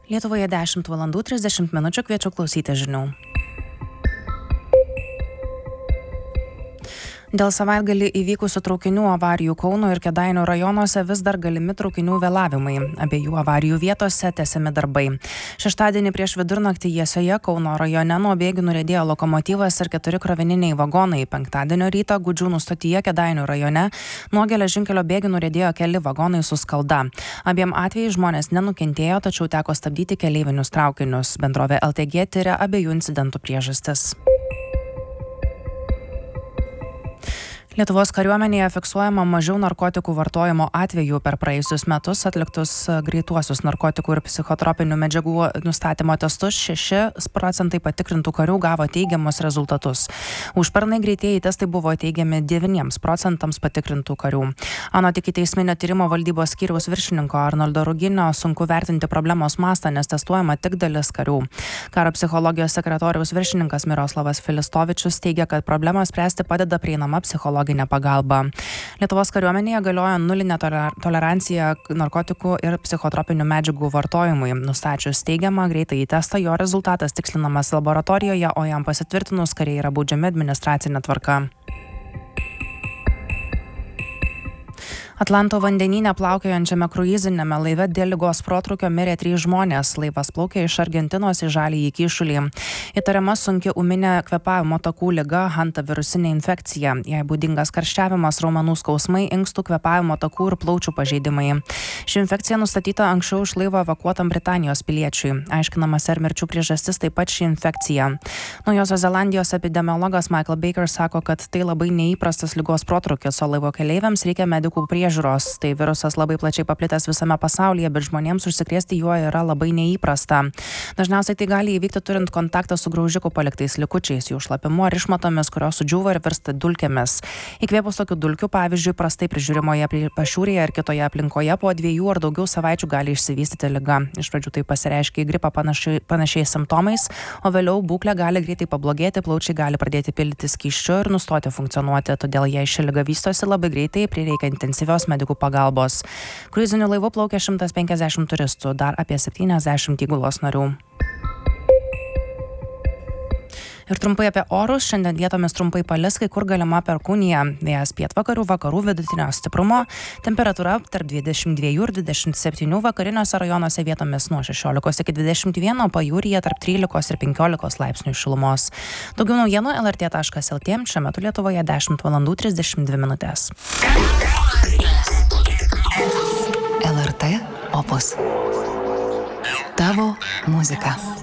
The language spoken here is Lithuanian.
Lietuvoje 10 valandų 30 minučių, kviečiu klausyti žinių. Dėl savaitgalį įvykusių traukinių avarijų Kauno ir Kėdainių rajonuose vis dar galimi traukinių vėlavimai. Abiejų avarijų vietose tęsiami darbai. Šeštadienį prieš vidurnaktį Jesoje Kauno rajone nuo bėgių nuriedėjo lokomotyvas ir 4 krovininiai vagonai. Penktadienio rytą Gudžiūnų stotyje Kėdainių rajone nuo geležinkelio bėgių nuriedėjo keli vagonai su skalda. Abiem atvejais žmonės nenukentėjo, tačiau teko stabdyti keleivinius traukinius. Bendrovė LTG tiria abiejų incidentų priežastis. Lietuvos kariuomenėje fiksuojama mažiau narkotikų vartojimo atvejų. Per praėjusius metus atliktus greituosius narkotikų ir psichotropinių medžiagų nustatymo testus 6% patikrintų karių gavo teigiamus rezultatus. Užpernai greitieji testai buvo teigiami 9% patikrintų karių. Anot ikiteisminio tyrimo valdybos skyriaus viršininko Arnoldo Ruginio sunku vertinti problemos mastą, nes testuojama tik dalis karių. Karo psichologijos sekretoriaus viršininkas Miroslavas Filistovičius teigia, kad problemą spręsti padeda prieinama psichologinė pagalba. Lietuvos kariuomenėje galioja nulinė tolerancija narkotikų ir psichotropinių medžiagų vartojimui. Nustačius teigiamą greitąjį testą, jo rezultatas tikslinamas laboratorijoje, o jam pasitvirtinus kariai yra baudžiami administracinė tvarka. Atlanto vandenyne plaukiojančiame kruizinėme laive dėl ligos protrūkio mirė 3 žmonės. Laivas plaukė iš Argentinos į Žaliąjį Kyšulį. Įtariama sunki ūminė kvėpavimo takų liga hantavirusinė infekcija. Jai būdingas karščiavimas, raumenų skausmai, inkstų kvėpavimo takų ir plaučių pažeidimai. Ši infekcija nustatyta anksčiau iš laivo evakuotam Britanijos piliečiui. Aiškinamas, ar mirčių priežastis taip pat ši infekcija. Naujosios Zelandijos epidemiologas Michael Baker sako, kad tai labai neįprastas ligos protrūkis, o laivo keleiviams reikia medikų priežiūros. Tai virusas labai plačiai paplitęs visame pasaulyje, bet žmonėms užsikrėsti juo yra labai neįprasta. Dažniausiai tai gali įvykti turint kontaktą su graužikų paliktais likučiais, jų šlapimu ar išmatomis, kurios sudžiūva ir virsta dulkėmis. Įkvėpus tokių dulkių, pavyzdžiui, prastai prižiūrimoje pašiūrėje ar kitoje aplinkoje, po 2 ar daugiau savaičių gali išsivystyti liga. Iš pradžių tai pasireiškia į gripą panašiais simptomais, o vėliau būklė gali greitai pablogėti, plaučiai gali pradėti pildyti skysčiu ir nustoti funkcionuoti. Todėl jei ši liga vystosi labai greitai, prireikia intensyvios medikų pagalbos. Kruiziniu laivu plaukė 150 turistų, dar apie 70 įgulos narių. Ir trumpai apie orus. Šiandien vietomis trumpai palis, kai kur galima perkūnija. Vėjas pietvakarių, vakarų vidutinio stiprumo. Temperatūra tarp 22 ir 27, vakariniuose rajonuose vietomis nuo 16 iki 21, pajūryje tarp 13 ir 15 laipsnių šilumos. Daugiau naujienų lrt.lt. Šiuo metu Lietuvoje 10 valandų 32 minutės. LRT Opus. Tavo muzika.